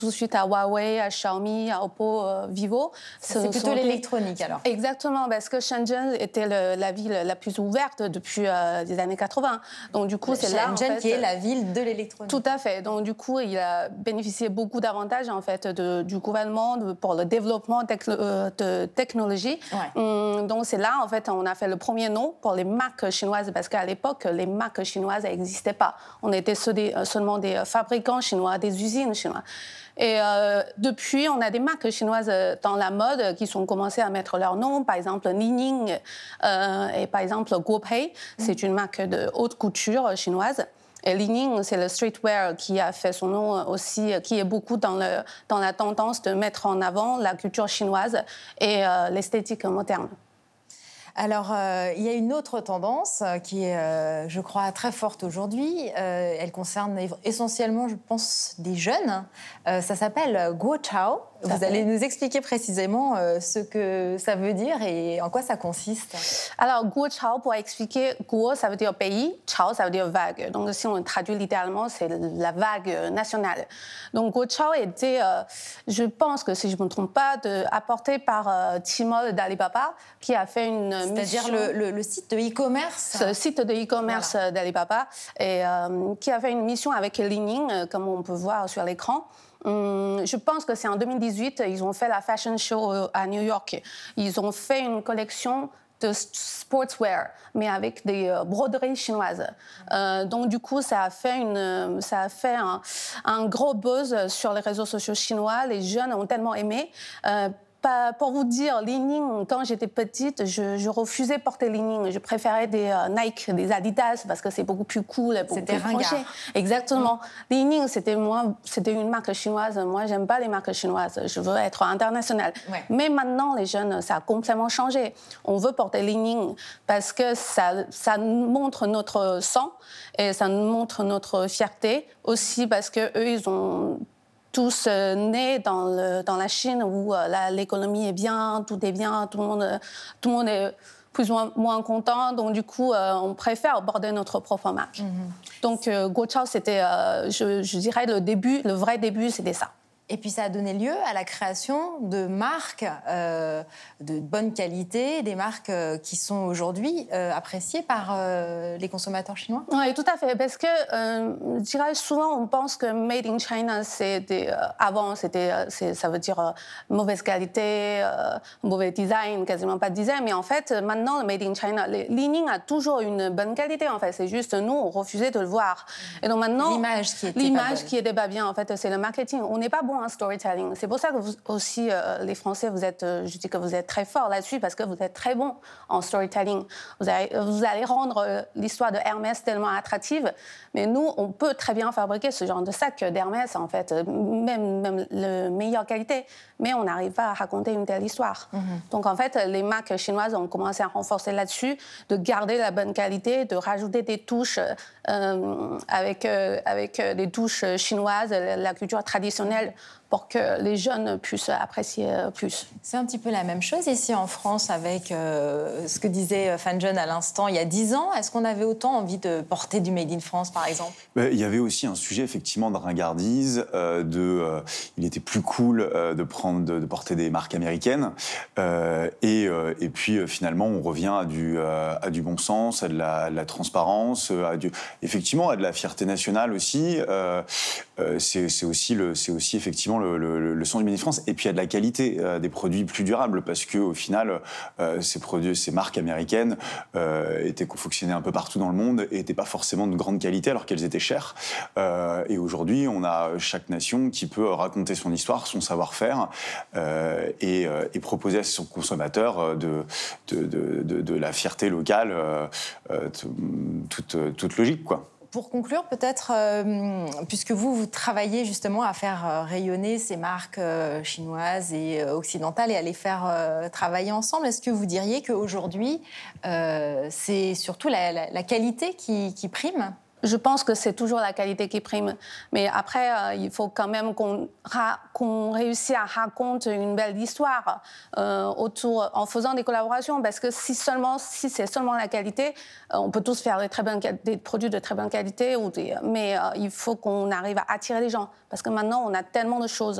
tout de suite à Huawei, à Xiaomi, à Oppo, Vivo. C'est plutôt l'électronique alors. Exactement, parce que Shenzhen était la ville la plus ouverte depuis les années 80. Donc du coup, c'est là en Shenzhen fait, qui est la ville de l'électronique. Tout à fait. Donc du coup, il a bénéficié beaucoup d'avantages en fait du gouvernement pour le développement de technologie. Ouais. Donc c'est là en fait on a fait le premier nom pour les marques chinoises parce qu'à l'époque les marques chinoises n'existaient pas. On était seulement des fabricants chinois, des usines chinoises. Et depuis, on a des marques chinoises dans la mode qui ont commencé à mettre leur nom. Par exemple, Li-Ning et par exemple Guopei, c'est une marque de haute couture chinoise. Et Li-Ning, c'est le streetwear qui a fait son nom aussi, qui est beaucoup dans la tendance de mettre en avant la culture chinoise et l'esthétique moderne. Alors, il y a une autre tendance qui est, je crois, très forte aujourd'hui. Elle concerne essentiellement, je pense, des jeunes. Ça s'appelle Guochao. Vous allez nous expliquer précisément ce que ça veut dire et en quoi ça consiste. Alors, Guochao, pour expliquer, Guo, ça veut dire pays, Chao, ça veut dire vague. Donc, si on traduit littéralement, c'est la vague nationale. Donc, Guochao était, je pense que si je ne me trompe pas, apporté par Tmall d'Alibaba, qui a fait une C'est-à-dire le site de e-commerce. Ce site de e-commerce d'Alibaba, et qui a fait une mission avec Li-Ning, comme on peut voir sur l'écran. Je pense que c'est en 2018, ils ont fait la fashion show à New York. Ils ont fait une collection de sportswear, mais avec des broderies chinoises. Donc du coup, ça a fait un gros buzz sur les réseaux sociaux chinois. Les jeunes ont tellement aimé. Pour vous dire, Li-Ning, quand j'étais petite, je refusais de porter Li-Ning. Je préférais des Nike, des Adidas, parce que c'est beaucoup plus cool, beaucoup plus branché. Exactement. Li-Ning, c'était une marque chinoise. Moi, j'aime pas les marques chinoises. Je veux être internationale. Ouais. Mais maintenant, les jeunes, ça a complètement changé. On veut porter Li-Ning parce que ça montre notre sang et ça montre notre fierté. Aussi parce que eux, ils ont tous nés dans la Chine où l'économie est bien, tout est bien, tout le monde est plus ou moins content. Donc, du coup, on préfère border notre propre marque. Donc, Guochao, c'était, je dirais, le vrai début, c'était ça. Et puis ça a donné lieu à la création de marques de bonne qualité, des marques qui sont aujourd'hui appréciées par les consommateurs chinois. Oui, tout à fait. Parce que je dirais souvent, on pense que Made in China, avant, ça veut dire mauvaise qualité, mauvais design, quasiment pas de design. Mais en fait, maintenant, le Made in China, Li-Ning a toujours une bonne qualité. En fait, c'est juste nous, on refusait de le voir. Et donc maintenant, l'image qui était pas bien, en fait, c'est le marketing. On n'est pas bon en storytelling. C'est pour ça que vous aussi, les Français, je dis que vous êtes très forts là-dessus parce que vous êtes très bons en storytelling. Vous allez rendre l'histoire de Hermès tellement attractive. Mais nous, on peut très bien fabriquer ce genre de sac d'Hermès, en fait, même la meilleure qualité. Mais on n'arrive pas à raconter une telle histoire. Donc, en fait, les marques chinoises ont commencé à renforcer là-dessus, de garder la bonne qualité, de rajouter des touches avec des touches chinoises, la culture traditionnelle, pour que les jeunes puissent apprécier plus. C'est un petit peu la même chose ici en France avec ce que disait Fanjun à l'instant. Il y a 10 ans, est-ce qu'on avait autant envie de porter du Made in France, par exemple ? Il y avait aussi un sujet, effectivement, de ringardise, il était plus cool de porter des marques américaines. Et puis, finalement, on revient à du bon sens, à de la transparence, effectivement, à de la fierté nationale aussi. C'est aussi effectivement le sens du Made in France, et puis il y a de la qualité, des produits plus durables, parce qu'au final, ces marques américaines étaient confectionnées un peu partout dans le monde et n'étaient pas forcément de grande qualité alors qu'elles étaient chères. Et aujourd'hui, on a chaque nation qui peut raconter son histoire, son savoir-faire, et proposer à son consommateur de la fierté locale, toute logique, quoi. Pour conclure, peut-être, puisque vous travaillez justement à faire rayonner ces marques chinoises et occidentales et à les faire travailler ensemble, est-ce que vous diriez qu'aujourd'hui, c'est surtout la qualité qui prime ? Je pense que c'est toujours la qualité qui prime. Mais après, il faut quand même qu'on réussisse à raconter une belle histoire autour, en faisant des collaborations. Parce que si c'est seulement la qualité, on peut tous faire des produits de très bonne qualité. Mais il faut qu'on arrive à attirer les gens. Parce que maintenant, on a tellement de choses.